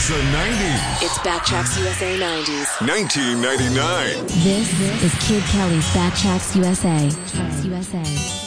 It's the 90s. It's Backtracks USA 90s. 1999. This is Kid Kelly's Backtracks USA.